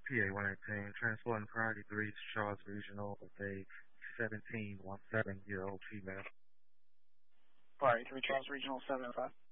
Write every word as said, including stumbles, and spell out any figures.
P A one eighteen, transporting priority three to Charles Regional with a seventeen one seven year old female. Priority three Charles Regional seven oh five.